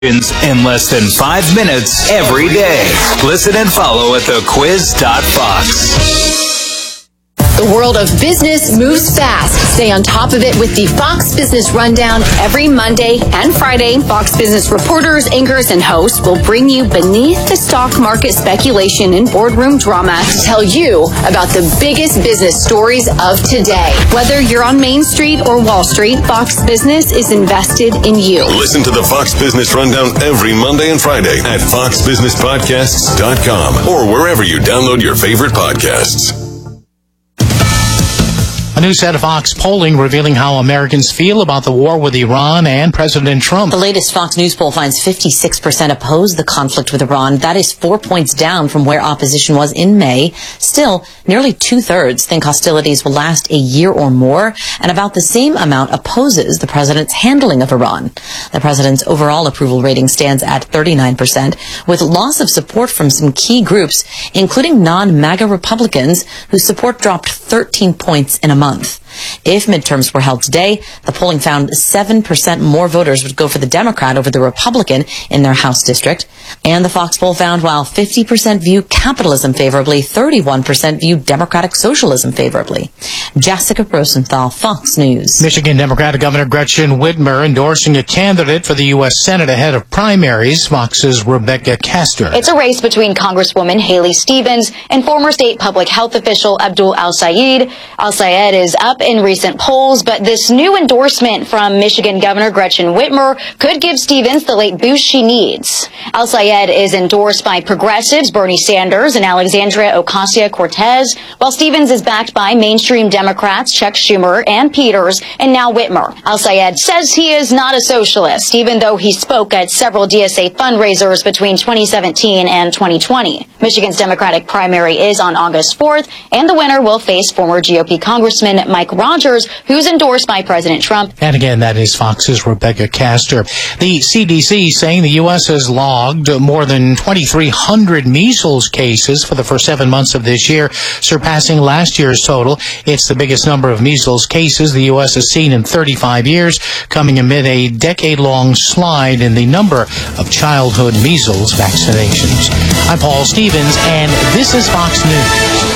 in less than 5 minutes every day. Listen and follow at thequiz.fox. The world of business moves fast. Stay on top of it with the Fox Business Rundown every Monday and Friday. Fox Business reporters, anchors, and hosts will bring you beneath the stock market speculation and boardroom drama to tell you about the biggest business stories of today. Whether you're on Main Street or Wall Street, Fox Business is invested in you. Listen to the Fox Business Rundown every Monday and Friday at foxbusinesspodcasts.com or wherever you download your favorite podcasts. A new set of Fox polling revealing how Americans feel about the war with Iran and President Trump. The latest Fox News poll finds 56% oppose the conflict with Iran. That is 4 points down from where opposition was in May. Still, nearly two-thirds think hostilities will last a year or more, and about the same amount opposes the president's handling of Iran. The president's overall approval rating stands at 39%, with loss of support from some key groups, including non-MAGA Republicans, whose support dropped 13 points in a month. If midterms were held today, the polling found 7% more voters would go for the Democrat over the Republican in their House district. And the Fox poll found while 50% view capitalism favorably, 31% view democratic socialism favorably. Jessica Rosenthal, Fox News. Michigan Democratic Governor Gretchen Whitmer endorsing a candidate for the U.S. Senate ahead of primaries, Fox's Rebecca Castor. It's a race between Congresswoman Haley Stevens and former state public health official Abdul Al-Sayed. Al-Sayed is up in recent polls, but this new endorsement from Michigan Governor Gretchen Whitmer could give Stevens the late boost she needs. Al-Sayed is endorsed by progressives Bernie Sanders and Alexandria Ocasio-Cortez, while Stevens is backed by mainstream Democrats Chuck Schumer and Peters, and now Whitmer. Al-Sayed says he is not a socialist, even though he spoke at several DSA fundraisers between 2017 and 2020. Michigan's Democratic primary is on August 4th, and the winner will face former GOP Congressman Mike Rogers, who's endorsed by President Trump. And again, that is Fox's Rebecca Castor. The CDC saying the U.S. has logged more than 2,300 measles cases for the first 7 months of this year, surpassing last year's total. It's the biggest number of measles cases the U.S. has seen in 35 years, coming amid a decade-long slide in the number of childhood measles vaccinations. I'm Paul Stevens, and this is Fox News.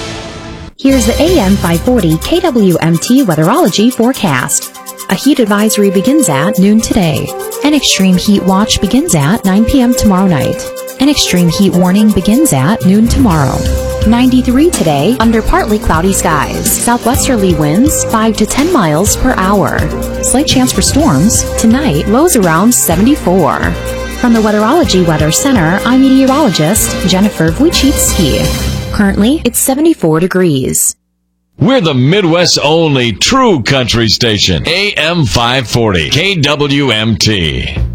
Here's the AM 540 KWMT Weatherology forecast. A heat advisory begins at noon today. An extreme heat watch begins at 9 p.m. tomorrow night. An extreme heat warning begins at noon tomorrow. 93 today under partly cloudy skies. Southwesterly winds 5 to 10 miles per hour. Slight chance for storms. Tonight, lows around 74. From the Weatherology Weather Center, I'm meteorologist Jennifer Wojcicki. Currently, it's 74 degrees. We're the Midwest's only true country station. AM 540, KWMT.